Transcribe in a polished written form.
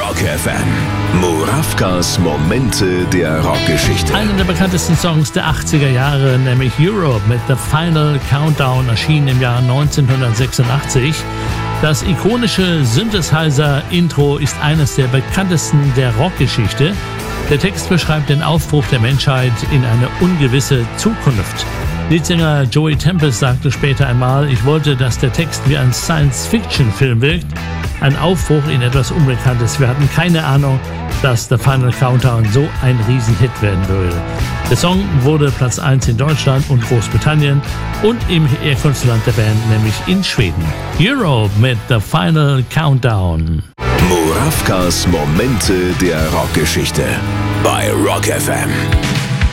Rock FM. Murawkas Momente der Rockgeschichte. Einer der bekanntesten Songs der 80er Jahre, nämlich Europe mit The Final Countdown, erschien im Jahr 1986. Das ikonische Synthesizer-Intro ist eines der bekanntesten der Rockgeschichte. Der Text beschreibt den Aufbruch der Menschheit in eine ungewisse Zukunft. Leadsänger Joey Tempest sagte später einmal: Ich wollte, dass der Text wie ein Science-Fiction-Film wirkt. Ein Aufbruch in etwas Unbekanntes. Wir hatten keine Ahnung, dass The Final Countdown so ein Riesenhit werden würde. Der Song wurde Platz 1 in Deutschland und Großbritannien und im Herkunftsland der Band, nämlich in Schweden. Europe mit The Final Countdown. Murawkas Momente der Rockgeschichte bei Rock FM.